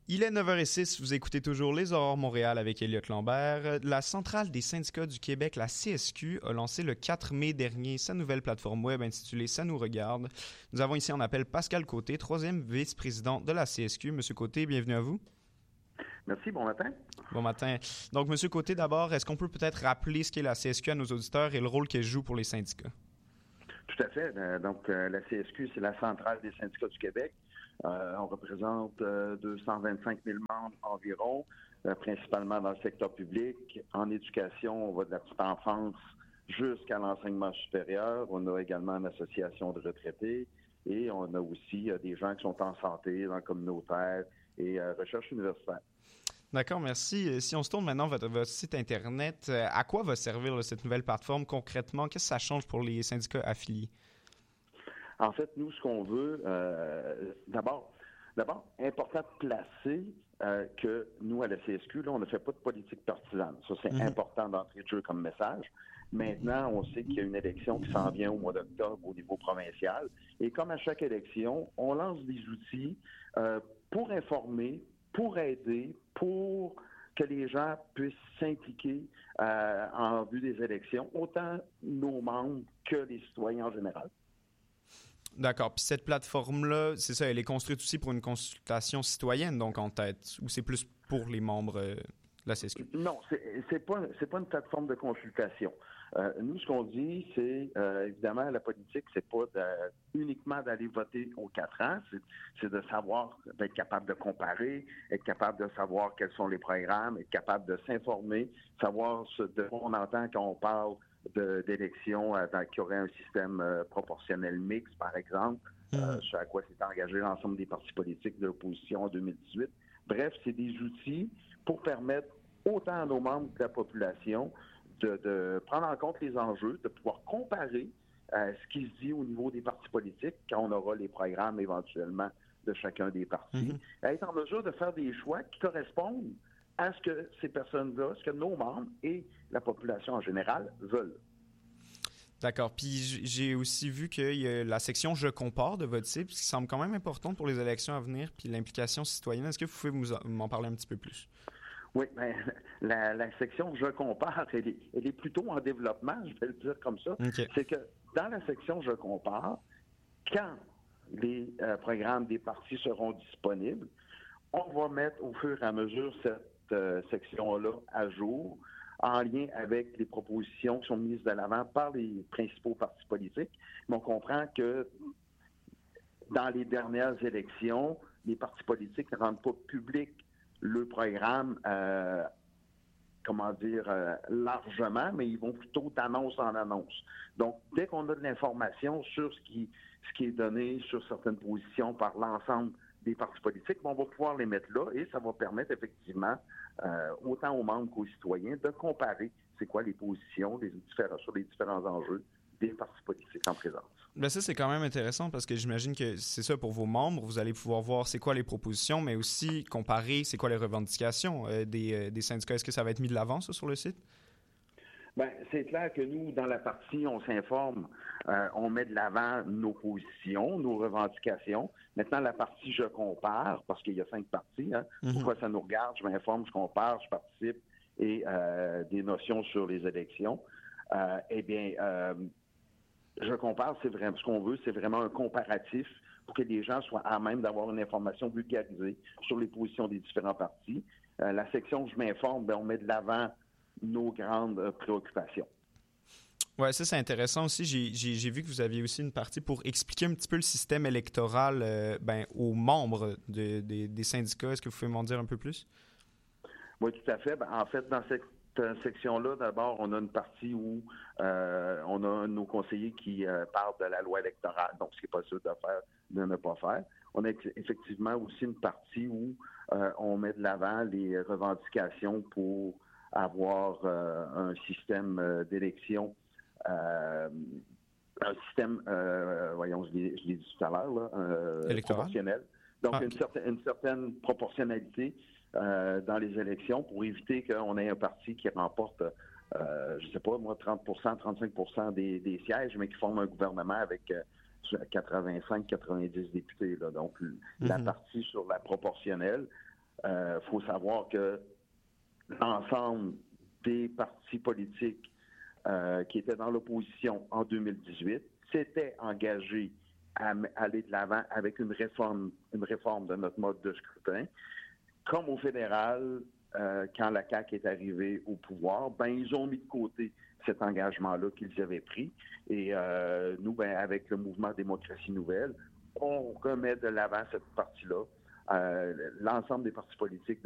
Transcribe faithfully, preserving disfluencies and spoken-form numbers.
Il est neuf heures zéro six, vous écoutez toujours Les Aurores Montréal avec Elliot Lambert. La Centrale des syndicats du Québec, la C S Q, a lancé le quatre mai dernier sa nouvelle plateforme web intitulée « Ça nous regarde ». Nous avons ici en appel Pascal Côté, troisième vice-président de la C S Q. Monsieur Côté, bienvenue à vous. Merci, bon matin. Bon matin. Donc, Monsieur Côté, d'abord, est-ce qu'on peut peut-être rappeler ce qu'est la C S Q à nos auditeurs et le rôle qu'elle joue pour les syndicats? Tout à fait. Donc, la C S Q, c'est la Centrale des syndicats du Québec. Euh, on représente euh, deux cent vingt-cinq mille membres environ, euh, principalement dans le secteur public. En éducation, on va de la petite enfance jusqu'à l'enseignement supérieur. On a également une association de retraités et on a aussi euh, des gens qui sont en santé, dans le communautaire et euh, recherche universitaire. D'accord, merci. Si on se tourne maintenant vers votre, votre site Internet, à quoi va servir là, cette nouvelle plateforme concrètement? Qu'est-ce que ça change pour les syndicats affiliés? En fait, nous, ce qu'on veut, euh, d'abord, d'abord, important de placer euh, que nous, à la C S Q, là, on ne fait pas de politique partisane. Ça, c'est mm-hmm. important d'entrée de jeu comme message. Maintenant, on sait qu'il y a une élection qui s'en vient au mois d'octobre au niveau provincial. Et comme à chaque élection, on lance des outils euh, pour informer, pour aider, pour que les gens puissent s'impliquer euh, en vue des élections, autant nos membres que les citoyens en général. D'accord. Puis cette plateforme-là, c'est ça, elle est construite aussi pour une consultation citoyenne, donc en tête, ou c'est plus pour les membres euh, de la C S Q? Non, c'est, c'est pas c'est pas une plateforme de consultation. Euh, nous, ce qu'on dit, c'est euh, évidemment la politique, c'est pas de, uniquement d'aller voter aux quatre ans, c'est, c'est de savoir, d'être capable de comparer, être capable de savoir quels sont les programmes, être capable de s'informer, savoir ce de quoi on entend quand on parle De, d'élections euh, dans, qui aurait un système euh, proportionnel mixte, par exemple, mmh. euh, ce à quoi s'est engagé l'ensemble des partis politiques de l'opposition en deux mille dix-huit. Bref, c'est des outils pour permettre autant à nos membres de la population de, de prendre en compte les enjeux, de pouvoir comparer euh, ce qui se dit au niveau des partis politiques quand on aura les programmes éventuellement de chacun des partis, mmh. à être en mesure de faire des choix qui correspondent à ce que ces personnes-là, ce que nos membres et la population en général veulent. D'accord. Puis j'ai aussi vu qu'il y a la section « Je compare » de votre site, ce qui semble quand même importante pour les élections à venir, puis l'implication citoyenne. Est-ce que vous pouvez m'en parler un petit peu plus? Oui, bien, la, la section « Je compare », elle est, elle est plutôt en développement, je vais le dire comme ça. Okay. C'est que dans la section « Je compare », quand les euh, programmes des partis seront disponibles, on va mettre au fur et à mesure cette Euh, section-là à jour, en lien avec les propositions qui sont mises de l'avant par les principaux partis politiques. Mais on comprend que dans les dernières élections, les partis politiques ne rendent pas public le programme, euh, comment dire, euh, largement, mais ils vont plutôt d'annonce en annonce. Donc, dès qu'on a de l'information sur ce qui, ce qui est donné sur certaines positions par l'ensemble des partis politiques, on va pouvoir les mettre là et ça va permettre effectivement, euh, autant aux membres qu'aux citoyens, de comparer c'est quoi les positions les différents, sur les différents enjeux des partis politiques en présence. Bien, ça, c'est quand même intéressant parce que j'imagine que c'est ça pour vos membres. Vous allez pouvoir voir c'est quoi les propositions, mais aussi comparer c'est quoi les revendications euh, des, euh, des syndicats. Est-ce que ça va être mis de l'avant, ça, sur le site? Bien, c'est clair que nous, dans la partie, on s'informe, euh, on met de l'avant nos positions, nos revendications. Maintenant, la partie « Je compare », parce qu'il y a cinq parties, hein, mm-hmm. pourquoi ça nous regarde, je m'informe, je compare, je participe, et euh, des notions sur les élections. Euh, eh bien, euh, je compare, c'est vraiment ce qu'on veut, c'est vraiment un comparatif pour que les gens soient à même d'avoir une information vulgarisée sur les positions des différents partis. Euh, la section « Je m'informe », bien, on met de l'avant nos grandes euh, préoccupations. Oui, ça, c'est intéressant aussi. J'ai, j'ai, j'ai vu que vous aviez aussi une partie pour expliquer un petit peu le système électoral euh, ben, aux membres de, de, des syndicats. Est-ce que vous pouvez m'en dire un peu plus? Oui, tout à fait. Ben, en fait, dans cette euh, section-là, d'abord, on a une partie où euh, on a un de nos conseillers qui euh, parle de la loi électorale, donc ce qui est possible de faire, de ne pas faire. On a effectivement aussi une partie où euh, on met de l'avant les revendications pour avoir euh, un système euh, d'élection, euh, un système, euh, voyons, je l'ai, je l'ai dit tout à l'heure, là, euh, proportionnel. Donc, ah, okay. une, certaine, une certaine proportionnalité euh, dans les élections pour éviter qu'on ait un parti qui remporte, euh, je ne sais pas, moi, trente pour cent, trente-cinq pour cent des, des sièges, mais qui forme un gouvernement avec euh, quatre-vingt-cinq quatre-vingt-dix députés. Là. Donc, mm-hmm. la partie sur la proportionnelle, euh, faut savoir que l'ensemble des partis politiques euh, qui étaient dans l'opposition en deux mille dix-huit s'étaient engagés à aller de l'avant avec une réforme, une réforme de notre mode de scrutin. Comme au fédéral, euh, quand la C A Q est arrivée au pouvoir, ben ils ont mis de côté cet engagement-là qu'ils avaient pris. Et euh, nous, ben, avec le mouvement Démocratie Nouvelle, on remet de l'avant cette partie-là. Euh, l'ensemble des partis politiques